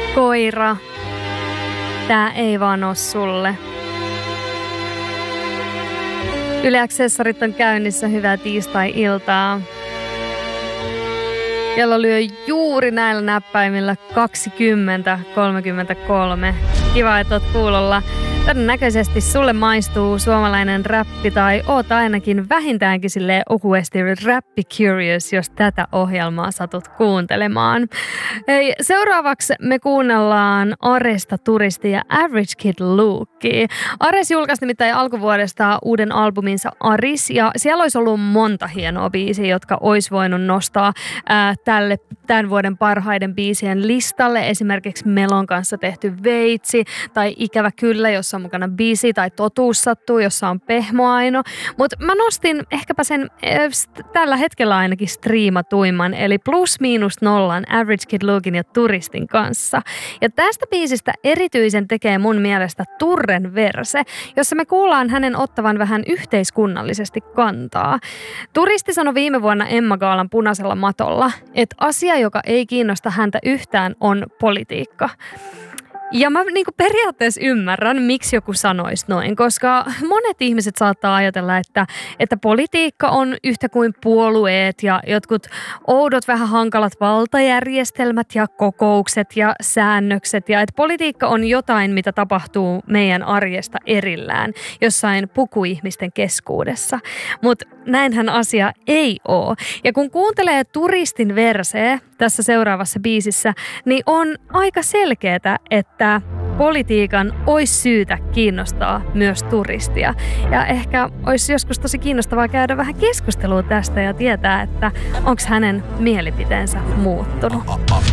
koira, tää ei vaan oo sulle. Yle Accessorit on käynnissä, hyvää tiistai-iltaa. Kello lyö juuri näillä näppäimillä 20:33. Kiva, että oot kuulolla. Todennäköisesti sulle maistuu suomalainen räppi tai oot ainakin vähintäänkin silleen okuesti räppi curious, jos tätä ohjelmaa satut kuuntelemaan. Hei, seuraavaksi me kuunnellaan Aresta Turisti ja Average Kid Lukea. Ares julkaisi nimittäin alkuvuodesta uuden albuminsa Aris ja siellä olisi ollut monta hienoa biisiä, jotka olisi voinut nostaa tämän vuoden parhaiden biisien listalle. Esimerkiksi Melon kanssa tehty Veitsi tai Ikävä kyllä, jossa on mukana biisi tai Totuus sattuu, jossa on Pehmo Aino. Mutta mä nostin ehkäpä sen tällä hetkellä ainakin striimatuimman, eli plus miinus nollan Average Kid Luken ja Turistin kanssa. Ja tästä biisistä erityisen tekee mun mielestä Turren verse, jossa me kuullaan hänen ottavan vähän yhteiskunnallisesti kantaa. Turisti sanoi viime vuonna Emma Gaalan Punaisella matolla, että asia, joka ei kiinnosta häntä yhtään, on politiikka. Ja mä niinku periaatteessa ymmärrän, miksi joku sanoisi noin, koska monet ihmiset saattaa ajatella, että politiikka on yhtä kuin puolueet ja jotkut oudot vähän hankalat valtajärjestelmät ja kokoukset ja säännökset ja että politiikka on jotain, mitä tapahtuu meidän arjesta erillään jossain pukuihmisten keskuudessa. Mutta näinhän asia ei ole. Ja kun kuuntelee Turistin verseä tässä seuraavassa biisissä, niin on aika selkeätä, että politiikan olisi syytä kiinnostaa myös turistia. Ja ehkä olisi joskus tosi kiinnostavaa käydä vähän keskustelua tästä ja tietää, että onko hänen mielipiteensä muuttunut.